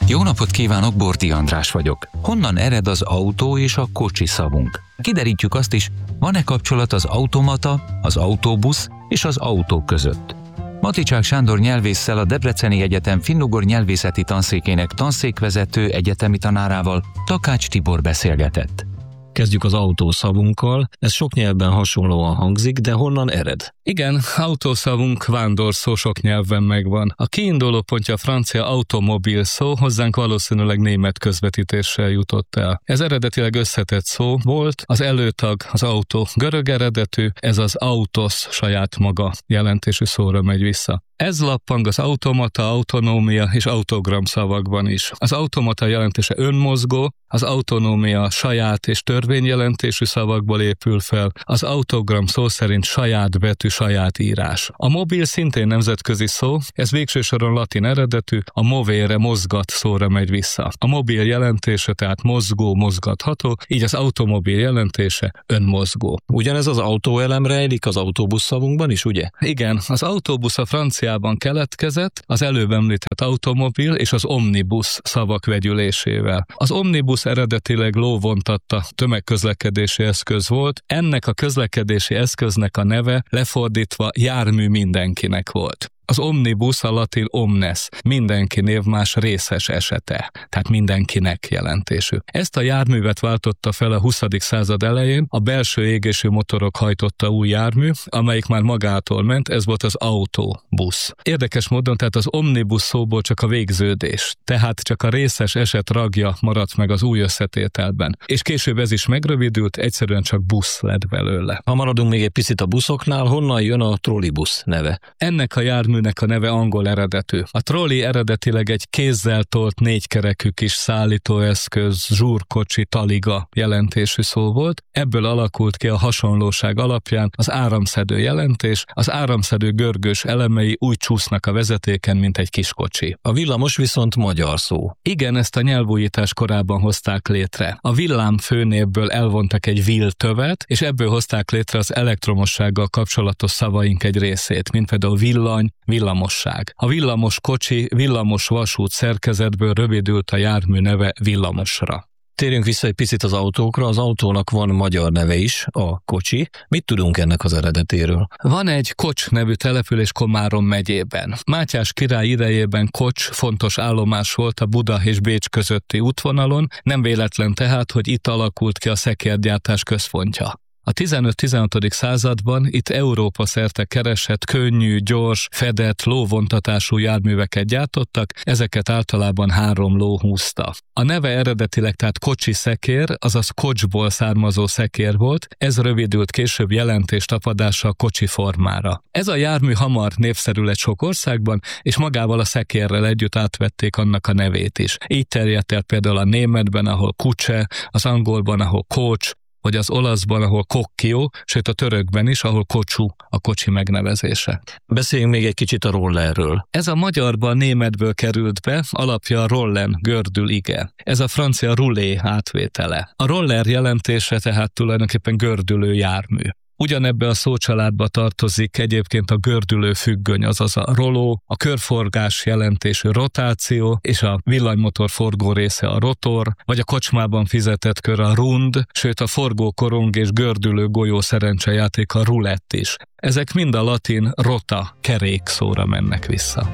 Jó napot kívánok, Bordi András vagyok. Honnan ered az autó és a kocsi szavunk? Kiderítjük azt is, van-e kapcsolat az automata, az autóbusz és az autó között. Maticsák Sándor nyelvésszel, a Debreceni Egyetem finnugor nyelvészeti tanszékének tanszékvezető egyetemi tanárával Takács Tibor beszélgetett. Kezdjük az autószavunkkal. Ez sok nyelvben hasonlóan hangzik, de honnan ered? Igen, autószavunk vándorszó sok nyelven megvan. A kiinduló pontja a francia automobil szó, hozzánk valószínűleg német közvetítéssel jutott el. Ez eredetileg összetett szó volt, az előtag az autó görög eredetű, ez az autos saját maga jelentésű szóra megy vissza. Ez lappang az automata, autonómia és autogram szavakban is. Az automata jelentése önmozgó, az autonómia saját és törvényjelentésű szavakból épül fel, az autogram szó szerint saját betű, saját írás. A mobil szintén nemzetközi szó, ez végső soron latin eredetű, a movere mozgat szóra megy vissza. A mobil jelentése tehát mozgó, mozgatható, így az automobil jelentése önmozgó. Ugyanez az autóelem rejlik az autóbusz szavunkban is, ugye? Igen, az autóbusz a franciában keletkezett, az előbb említett automobil és az omnibus szavak vegyülésével. Az omnibus eredetileg lóvontatta tömegközlekedési eszköz volt, ennek a közlekedési eszköznek a neve lefordítva jármű mindenkinek volt. Az omnibus a latin omnes, mindenki névmás részes esete, tehát mindenkinek jelentésű. Ezt a járművet váltotta fel a 20. század elején, a belső égésű motorok hajtotta új jármű, amelyik már magától ment, ez volt az autóbusz. Érdekes módon tehát az omnibus szóból csak a végződés, tehát csak a részes eset ragja maradt meg az új összetételben. És később ez is megrövidült, egyszerűen csak busz lett belőle. Ha maradunk még egy picit a buszoknál, honnan jön a trollibusz neve? Ennek a járműnek a neve angol eredetű. A trolley eredetileg egy kézzel tolt négykerekű kis szállítóeszköz, zsúrkocsi, taliga jelentésű szó volt. Ebből alakult ki a hasonlóság alapján az áramszedő jelentés, az áramszedő görgős elemei úgy csúsznak a vezetéken, mint egy kis kocsi. A villamos viszont magyar szó. Igen, ezt a nyelvújítás korában hozták létre. A villám főnévből elvontak egy villtövet, és ebből hozták létre az elektromossággal kapcsolatos szavaink egy részét, mint például villany, villamosság. A villamos kocsi, villamos vasút szerkezetből rövidült a jármű neve villamosra. Térjünk vissza egy picit az autókra, az autónak van magyar neve is, a kocsi. Mit tudunk ennek az eredetéről? Van egy Kocs nevű település Komárom megyében. Mátyás király idejében Kocs fontos állomás volt a Buda és Bécs közötti útvonalon, nem véletlen tehát, hogy itt alakult ki a szekérgyártás központja. A 15-16. században itt Európa szerte keresett, könnyű, gyors, fedett, lóvontatású járműveket gyártottak, ezeket általában 3 ló húzta. A neve eredetileg tehát kocsi szekér, azaz kocsból származó szekér volt, ez rövidült később jelentéstapadással kocsi formára. Ez a jármű hamar népszerű lett sok országban, és magával a szekérrel együtt átvették annak a nevét is. Így terjedt el például a németben, ahol kucse, az angolban, ahol coach, vagy az olaszban, ahol kokkió, sőt a törökben is, ahol kocsú a kocsi megnevezése. Beszéljünk még egy kicsit a rollerről. Ez a magyarban németből került be, alapja a rollen, gördül, ige. Ez a francia roulé átvétele. A roller jelentése tehát tulajdonképpen gördülő jármű. Ugyanebbe a szócsaládba tartozik egyébként a gördülő függöny, azaz a roló, a körforgás jelentésű rotáció, és a villanymotor forgó része a rotor, vagy a kocsmában fizetett kör a rund, sőt a forgó korong és gördülő golyó szerencsejáték a rulett is. Ezek mind a latin rota, kerék szóra mennek vissza.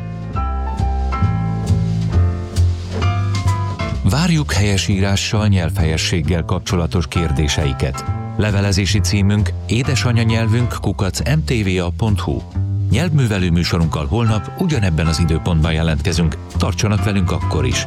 Várjuk helyesírással, nyelvhelyességgel kapcsolatos kérdéseiket. Levelezési címünk édesanyanyelvünk@mtva.hu. Nyelvművelő műsorunkkal holnap ugyanebben az időpontban jelentkezünk. Tartsanak velünk akkor is!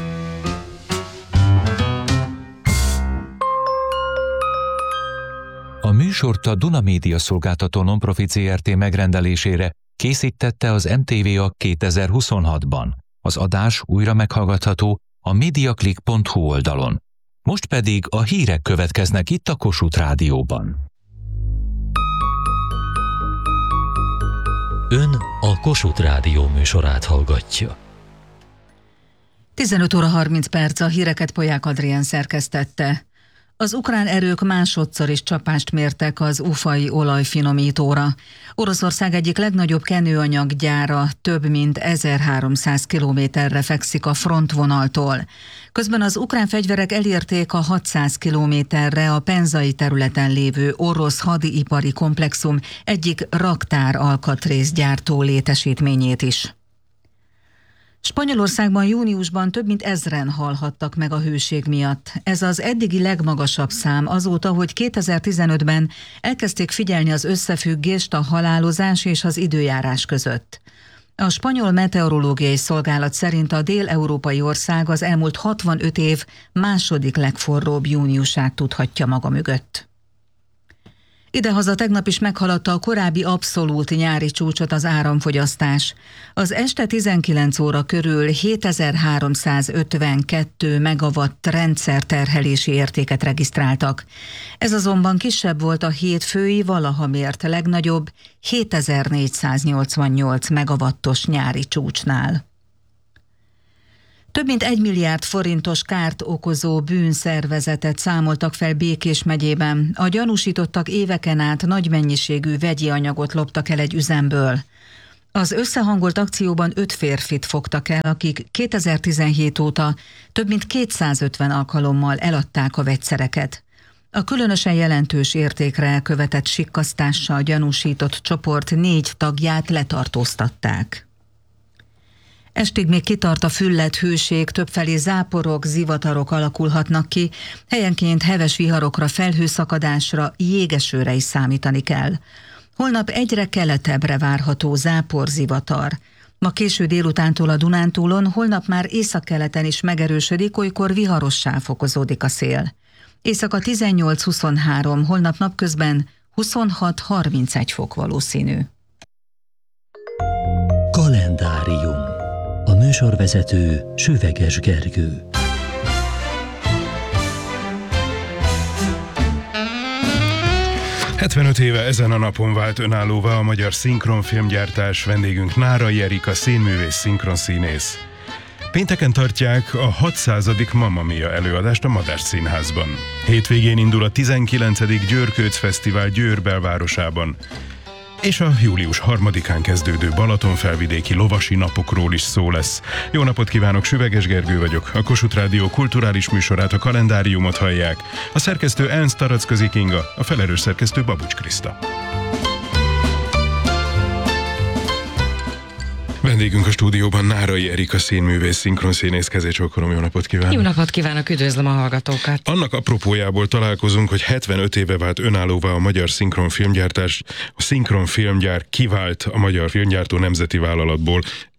A műsort a Duna Média Szolgáltató Nonprofit Zrt. Megrendelésére készítette az MTVA 2026-ban. Az adás újra meghallgatható a mediaclick.hu oldalon. Most pedig a hírek következnek itt a Kossuth Rádióban. Ön a Kossuth Rádió műsorát hallgatja. 15 óra 30 perc, a híreket Polyák Adrián szerkesztette. Az ukrán erők másodszor is csapást mértek az ufai olajfinomítóra. Oroszország egyik legnagyobb kenőanyaggyára több mint 1300 kilométerre fekszik a frontvonaltól. Közben az ukrán fegyverek elérték a 600 kilométerre a penzai területen lévő orosz hadipari komplexum egyik raktár alkatrészgyártó létesítményét is. Spanyolországban júniusban több mint 1000-en halhattak meg a hőség miatt. Ez az eddigi legmagasabb szám azóta, hogy 2015-ben elkezdték figyelni az összefüggést a halálozás és az időjárás között. A spanyol meteorológiai szolgálat szerint a dél-európai ország az elmúlt 65 év második legforróbb júniusát tudhatja maga mögött. Idehaza tegnap is meghaladta a korábbi abszolút nyári csúcsot az áramfogyasztás. Az este 19 óra körül 7352 megawatt rendszerterhelési értéket regisztráltak. Ez azonban kisebb volt a hétfői valaha mért legnagyobb 7488 megawattos nyári csúcsnál. Több mint 1 milliárd forintos kárt okozó bűnszervezetet számoltak fel Békés megyében. A gyanúsítottak éveken át nagy mennyiségű vegyi anyagot loptak el egy üzemből. Az összehangolt akcióban 5 férfit fogtak el, akik 2017 óta több mint 250 alkalommal eladták a vegyszereket. A különösen jelentős értékre elkövetett sikkasztással gyanúsított csoport 4 tagját letartóztatták. Estig még kitart a fülledt hőség, többfelé záporok, zivatarok alakulhatnak ki, helyenként heves viharokra, felhőszakadásra, jégesőre is számítani kell. Holnap egyre keletebbre várható záporzivatar. Ma késő délutántól a Dunántúlon, holnap már északkeleten is megerősödik, olykor viharossá fokozódik a szél. Éjszaka 18-23, holnap napközben 26-31 fok valószínű. Kalendárium. A műsorvezető Süveges Gergő. ...75 éve ezen a napon vált önállóvá a magyar szinkronfilmgyártás, vendégünk Nárai Erika színművész, szinkronszínész. Pénteken tartják a 600. Mamma Mia előadást a Madách Színházban. Hétvégén indul a 19. Győrkőc Fesztivál Győr belvárosában. És a július 3-án kezdődő Balatonfelvidéki lovasi napokról is szó lesz. Jó napot kívánok, Süveges Gergő vagyok. A Kossuth Rádió kulturális műsorát, a Kalendáriumot hallják. A szerkesztő Ernst Tarackozy Kinga, a felelős szerkesztő Babucs Kriszta. Vendégünk a stúdióban Nárai Erika színművész, szinkronszínész. Kezécsókolom, jó napot kívánok! Jó napot kívánok, üdvözlöm a hallgatókat! Annak apropójából találkozunk, hogy 75 éve vált önállóvá a magyar szinkronfilmgyártás. A szinkronfilmgyár kivált a Magyar Filmgyártó Nemzeti Vállalatból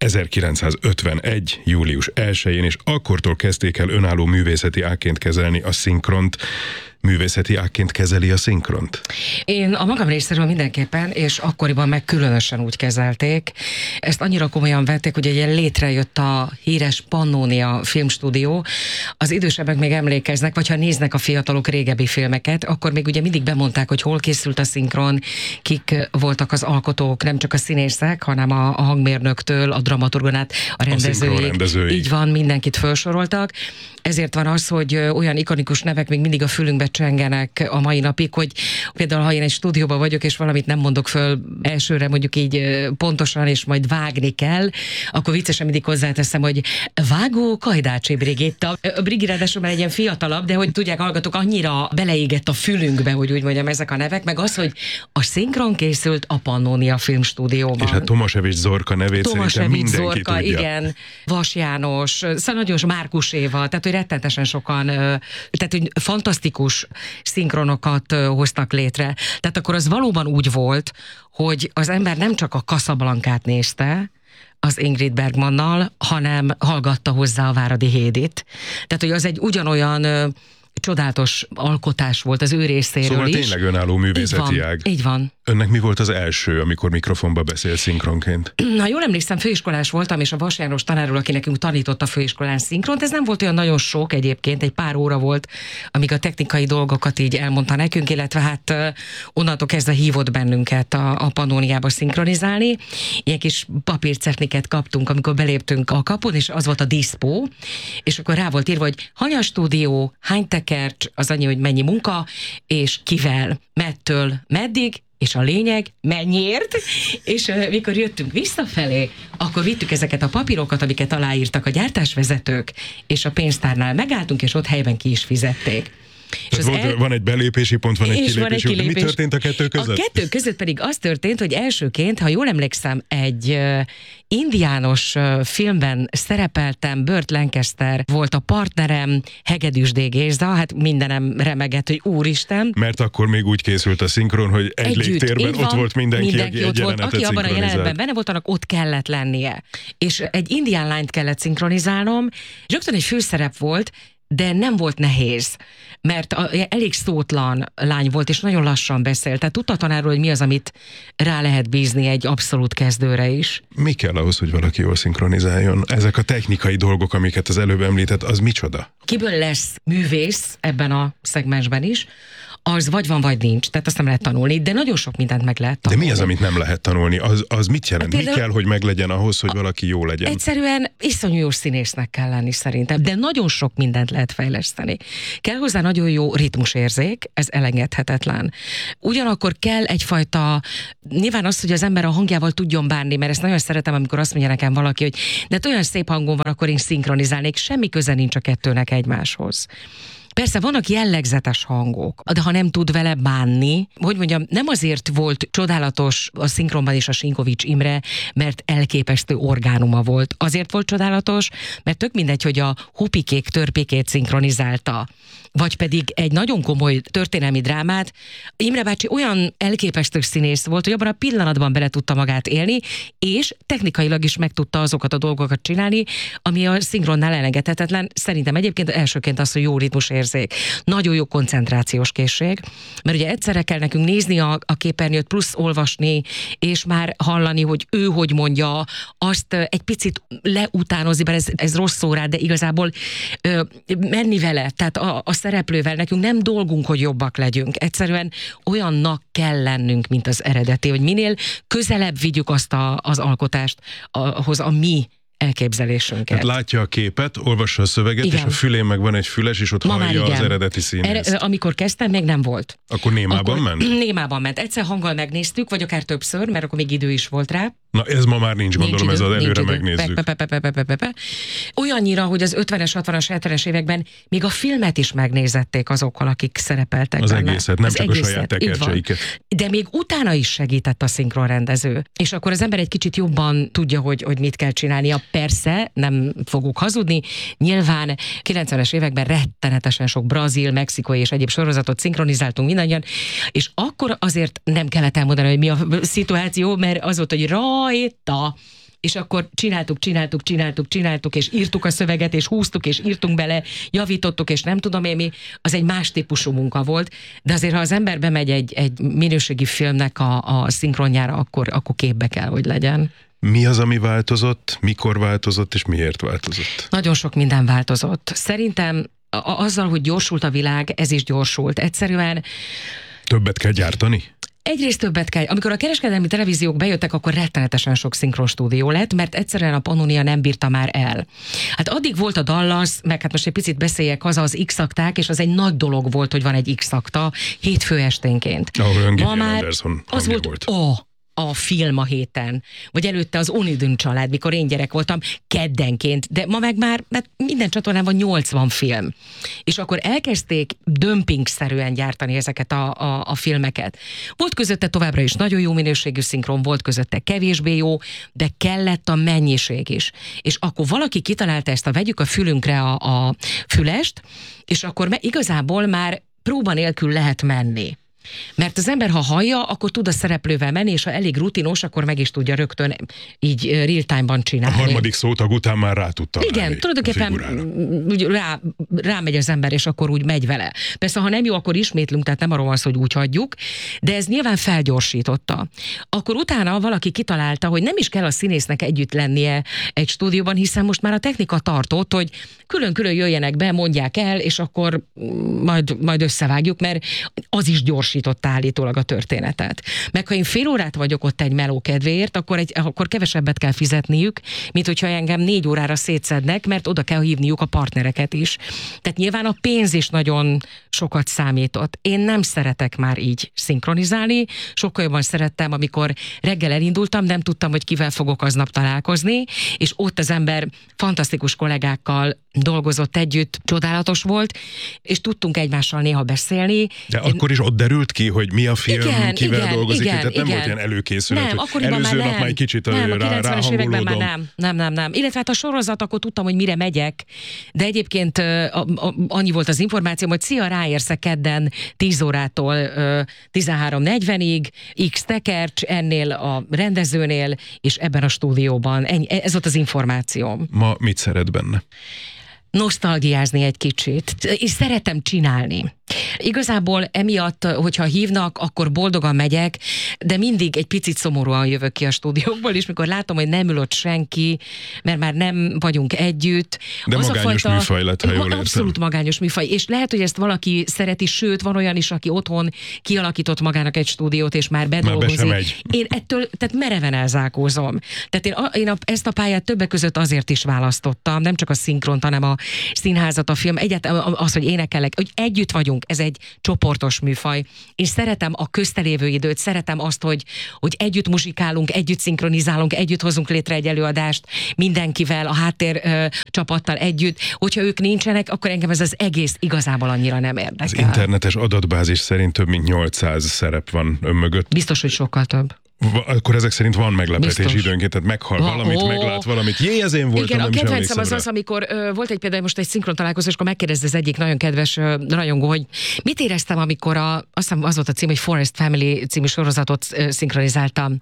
1951. július 1-én, és akkortól kezdték el önálló művészeti ágként kezelni a szinkront. Művészeti ágként kezeli a szinkront? Én a magam részéről mindenképpen, és akkoriban meg különösen úgy kezelték. Ezt annyira komolyan vették, hogy ugye létrejött a híres Pannónia filmstúdió. Az idősebbek még emlékeznek, vagy ha néznek a fiatalok régebbi filmeket, akkor még ugye mindig bemondták, hogy hol készült a szinkron, kik voltak az alkotók, nem csak a színészek, hanem a hangmérnöktől, a dramaturgon át, a rendezőig. Így van, mindenkit felsoroltak. Ezért van az, hogy olyan ikonikus nevek még mindig a fülünkbe csengenek a mai napig, hogy például ha én egy stúdióban vagyok, és valamit nem mondok föl elsőre mondjuk így pontosan, és majd vágni kell, akkor viccesen mindig hozzáteszem, hogy vágó Kajdácsi Brigitta. A Brigi ráadásul már egy ilyen fiatalabb, de hogy tudják, hallgatók, annyira beleégett a fülünkbe, hogy úgy mondjam, ezek a nevek, meg az, hogy a szinkron készült a Pannónia filmstúdióban. És hát Tomasevics Zorka nevét szerintem mindenki Zorka, tudja. Igen, Vas János, szóval nagyon Márkus Éva, tehát hogy rettenetesen sokan, tehát hogy fantasztikus szinkronokat hoztak létre. Tehát akkor az valóban úgy volt, hogy az ember nem csak a Casablancát nézte, az Ingrid Bergmannal, hanem hallgatta hozzá a Váradi Hédit. Tehát, hogy az egy ugyanolyan csodálatos alkotás volt az ő részéről szóval is. Tényleg önálló művészeti ág. Így van. Önnek mi volt az első, amikor mikrofonba beszél szinkronként? Na, jól emlékszem, főiskolás voltam, és a Vas János tanárról, aki nekünk tanított a főiskolán szinkront, ez nem volt olyan nagyon sok egyébként, egy pár óra volt, amíg a technikai dolgokat így elmondta nekünk, illetve hát onnantól kezdve hívott bennünket a Pannóniába szinkronizálni. Ilyen kis papírcetniket kaptunk, amikor beléptünk a kapun, és az volt a diszpó, és akkor rá volt írva, hogy hanyas stúdió, hány tekercs, az annyi, hogy mennyi munka, és kivel, mettől, meddig, és a lényeg, mennyiért, és mikor jöttünk visszafelé, akkor vittük ezeket a papírokat, amiket aláírtak a gyártásvezetők, és a pénztárnál megálltunk, és ott helyben ki is fizették. Van egy belépési pont, van egy kilépési pont. Mi történt a kettő között? A kettő között pedig az történt, hogy elsőként, ha jól emlékszem, egy indiános filmben szerepeltem, Burt Lancaster volt a partnerem, Hegedűs D. Géza, hát mindenem remegett, hogy úristen. Mert akkor még úgy készült a szinkron, hogy egy légtérben ott volt mindenki aki egy jelenetet aki abban a jelenetben benne volt, annak ott kellett lennie. És egy indián lányt kellett szinkronizálnom, és rögtön egy főszerep volt, de nem volt nehéz, mert elég szótlan lány volt, és nagyon lassan beszélt. Tehát tudta a tanárról, hogy mi az, amit rá lehet bízni egy abszolút kezdőre is. Mi kell ahhoz, hogy valaki jól szinkronizáljon? Ezek a technikai dolgok, amiket az előbb említett, az micsoda? Kiből lesz művész ebben a szegmensben is, az vagy van, vagy nincs, tehát azt nem lehet tanulni, de nagyon sok mindent meg lehet tanulni. De mi az, amit nem lehet tanulni? Az mit jelent? Például, mi kell, hogy meglegyen ahhoz, hogy valaki jó legyen? Egyszerűen iszonyú jó színésznek kell lenni szerintem, de nagyon sok mindent lehet fejleszteni. Kell hozzá nagyon jó ritmusérzék, ez elengedhetetlen. Ugyanakkor kell egyfajta, nyilván az, hogy az ember a hangjával tudjon bánni, mert ezt nagyon szeretem, amikor azt mondja nekem valaki, hogy de olyan szép hangom van, akkor én szinkronizálnék, semmi köze nincs a kettőnek egymáshoz. Persze vannak jellegzetes hangok, de ha nem tud vele bánni, hogy mondjam, nem azért volt csodálatos a szinkronban is a Sinkovics Imre, mert elképesztő orgánuma volt. Azért volt csodálatos, mert tök mindegy, hogy a Hupikék törpékét szinkronizálta, vagy pedig egy nagyon komoly történelmi drámát. Imre bácsi olyan elképesztő színész volt, hogy abban a pillanatban bele tudta magát élni, és technikailag is meg tudta azokat a dolgokat csinálni, ami a szinkronnál elengedhetetlen. Szerintem egyébként elsőként az, hogy jó ritmusérzék, nagyon jó koncentrációs készség, mert ugye egyszerre kell nekünk nézni a képernyőt, plusz olvasni, és már hallani, hogy ő hogy mondja, azt egy picit leutánozni, mert ez rossz szó rá, de igazából menni vele, tehát a szereplővel nekünk nem dolgunk, hogy jobbak legyünk. Egyszerűen olyannak kell lennünk, mint az eredeti, hogy minél közelebb vigyük azt az alkotást ahhoz a mi elképzelésünket. Tehát látja a képet, olvassa a szöveget, igen. És a fülén meg van egy füles, és ott hallja az eredeti színészt. Amikor kezdtem, még nem volt. Akkor némában ment? Némában ment. Egyszer hanggal megnéztük, vagy akár többször, mert akkor még idő is volt rá. Na ez ma már nincs, gondolom, ez az előre megnézzük. Olyannyira, hogy az 50-es, 60-as, 70-es években még a filmet is megnézették azokkal, akik szerepeltek az benne. Egészet, nem csak a saját tekercseiket. De még utána is segített a szinkronrendező. És akkor az ember egy kicsit jobban tudja, hogy mit kell csinálnia. Persze, nem fogok hazudni, nyilván 90-es években rettenetesen sok brazil, mexikai és egyéb sorozatot szinkronizáltunk mindannyian, és akkor azért nem kellett elmondani, hogy mi a szituáció, mert az volt, hogy rajta, és akkor csináltuk, és írtuk a szöveget, és húztuk, és írtunk bele, javítottuk, és nem tudom én mi, az egy más típusú munka volt, de azért, ha az ember bemegy egy minőségi filmnek a szinkronjára, akkor képbe kell, hogy legyen. Mi az, ami változott, mikor változott, és miért változott? Nagyon sok minden változott. Szerintem azzal, hogy gyorsult a világ, ez is gyorsult. Egyszerűen... Többet kell gyártani? Egyrészt többet kell. Amikor a kereskedelmi televíziók bejöttek, akkor rettenetesen sok szinkronstúdió lett, mert egyszerűen a Pannonia nem bírta már el. Hát addig volt a Dallas, meg hát most egy picit beszéljek haza, az X-akták, és az egy nagy dolog volt, hogy van egy X-akta hétfő esténként. Ma már az volt. A film a héten, vagy előtte az Onidun család, mikor én gyerek voltam, keddenként, de ma meg már minden csatornán van 80 film. És akkor elkezdték dömpingszerűen gyártani ezeket a filmeket. Volt közötte továbbra is nagyon jó minőségű szinkron, volt közötte kevésbé jó, de kellett a mennyiség is. És akkor valaki kitalálta ezt, vegyük a fülünkre a fülest, és akkor igazából már próba nélkül lehet menni. Mert az ember, ha hallja, akkor tud a szereplővel menni, és ha elég rutinos, akkor meg is tudja rögtön így real-time-ban csinálni. A harmadik szótag után már rá tudta. Igen, tulajdonképpen rámegy az ember, és akkor úgy megy vele. Persze, ha nem jó, akkor ismétlünk, tehát nem arról van szó, hogy úgy hagyjuk, de ez nyilván felgyorsította. Akkor utána valaki kitalálta, hogy nem is kell a színésznek együtt lennie egy stúdióban, hiszen most már a technika tartott, hogy külön-külön jöjjenek be, mondják el, és akkor majd összevágjuk, mert az is gyors lassította állítólag a történetet. Meg ha én fél órát vagyok ott egy meló kedvéért, akkor kevesebbet kell fizetniük, mint hogyha engem 4 órára szétszednek, mert oda kell hívniuk a partnereket is. Tehát nyilván a pénz is nagyon sokat számított. Én nem szeretek már így szinkronizálni, sokkal jobban szerettem, amikor reggel elindultam, nem tudtam, hogy kivel fogok aznap találkozni, és ott az ember fantasztikus kollégákkal dolgozott együtt, csodálatos volt, és tudtunk egymással néha beszélni. De akkor is ott derült ki, hogy mi a film, kivel dolgozik, tehát nem volt ilyen előkészület, nem, hogy előző nap már egy kicsit ráhangolódom. Nem. Illetve hát a sorozat, akkor tudtam, hogy mire megyek, de egyébként annyi volt az információm, hogy szia, ráérsz kedden 10 órától 13:40-ig, X tekercs, ennél a rendezőnél, és ebben a stúdióban. Ez volt az információm. Ma mit szeret benne? Nosztalgiázni egy kicsit, és szeretem csinálni. Igazából emiatt, hogyha hívnak, akkor boldogan megyek, de mindig egy picit szomorúan jövök ki a stúdiókból, és mikor látom, hogy nem ül ott senki, mert már nem vagyunk együtt. De az magányos műfaj lett, ha jól értem. Abszolút magányos műfaj, és lehet, hogy ezt valaki szereti, sőt, van olyan is, aki otthon kialakított magának egy stúdiót, és már bedolgozik. Én ettől, tehát mereven elzárkózom. Tehát én ezt a pályát többek között azért is választottam, nem csak a szinkront, hanem a színházat, a film, egyáltalán az, hogy énekelek, hogy együtt vagyunk, ez egy csoportos műfaj, és szeretem a köztelévő időt, szeretem azt, hogy együtt muzsikálunk, együtt szinkronizálunk, együtt hozunk létre egy előadást mindenkivel, a háttér csapattal együtt. Hogyha ők nincsenek, akkor engem ez az egész igazából annyira nem érdekel. Az internetes adatbázis szerint több mint 800 szerep van ön mögött. Biztos, hogy sokkal több. Akkor ezek szerint van meglepetés biztos. Időnként, tehát meghal valamit, meglát valamit. Ez én voltam, igen, nem a is kedvencem emlékszem az, amikor volt egy például most egy szinkron találkozó, és akkor megkérdezte az egyik nagyon kedves rajongó, hogy mit éreztem, amikor azt hiszem az volt a cím, hogy Forest Family című sorozatot szinkronizáltam.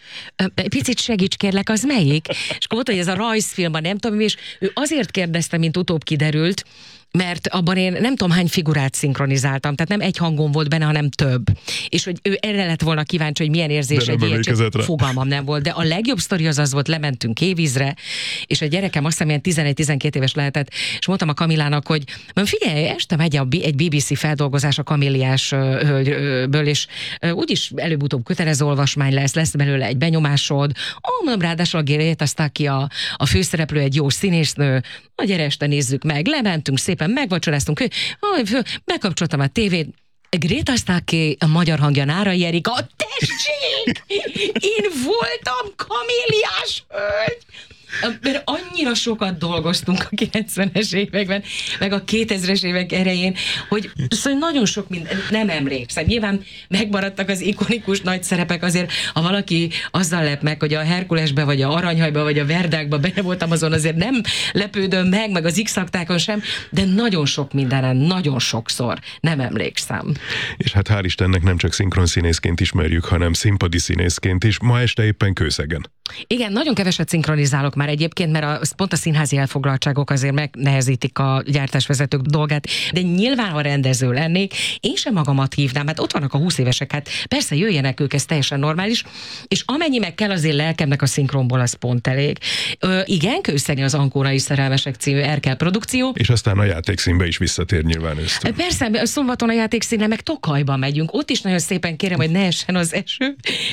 Egy picit segíts kérlek, az melyik? És akkor mondta, hogy ez a rajzfilm, nem tudom, és ő azért kérdezte, mint utóbb kiderült, mert abban én nem tudom hány figurát szinkronizáltam, tehát nem egy hangon volt benne, hanem több. És hogy ő erre lett volna kíváncsi, hogy milyen érzés egy ilyen, csak fogalmam nem volt. De a legjobb sztori az volt, lementünk Kévízre, és a gyerekem azt hiszem ilyen 11-12 éves lehetett, és mondtam a Kamilának, hogy figyelj, este megy egy BBC feldolgozás a Kamiliás hölgyből, és úgyis előbb-utóbb kötelező olvasmány lesz belőle egy benyomásod. Mondom, ráadásul a Greta Stacchi a főszereplő, egy jó színésznő, na gyere, este nézzük meg, lementünk szépen, megvacsoráztunk, bekapcsoltam a tévét, Greta Stacchi, a magyar hangja Nárai Erika, tessék! Én voltam Kamiliás hölgy! Mert annyira sokat dolgoztunk a 90-es években, meg a 2000-es évek elején, hogy szóval nagyon sok minden, nem emlékszem. Nyilván megmaradtak az ikonikus nagy szerepek, azért ha valaki azzal lep meg, hogy a Herkulesbe, vagy a Aranyhajba, vagy a Verdákba benne voltam, azon azért nem lepődöm meg az X-aktákon sem, de nagyon sok mindenen, nagyon sokszor nem emlékszem. És hát hál' Istennek nem csak szinkronszínészként ismerjük, hanem színpadi színészként is. Ma este éppen Kőszegen. Igen, nagyon keveset szinkronizálok már egyébként, mert pont a színházi elfoglaltságok azért megnehezítik a gyártásvezetők dolgát, de nyilván, ha rendező lennék, én sem magamat hívnám, hát ott vannak a 20 évesek, hát persze jöjjenek ők, ez teljesen normális, és amennyi meg kell azért lelkemnek a szinkronból, az pont elég. Igen, Kőszegi az Ankórai Szerelmesek című Erkel produkció. És aztán a játékszínbe is visszatér nyilván ősztől. Persze, szombaton a játékszínre meg Tokajba megyünk, ott is nagyon szépen kérem, hogy ne essen az eső,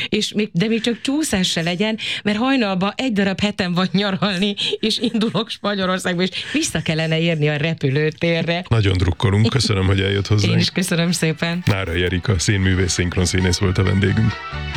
de még csak csúszás se legyen, mert hajnalban egy darab heten vagy nyaralni, és indulok Magyarországba, és vissza kellene érni a repülőtérre. Nagyon drukkolunk, köszönöm, hogy eljött hozzánk. Én is köszönöm szépen. Nárai Erika, színművész, szinkronszínész volt a vendégünk.